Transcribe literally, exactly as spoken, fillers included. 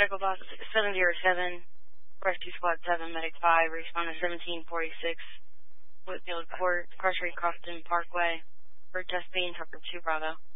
medical box seven zero seven, Rescue Squad seven, Medic five, respond to seventeen forty-six, Whitfield Court, Crossstreet Crofton Parkway, for test being Tucker two Bravo.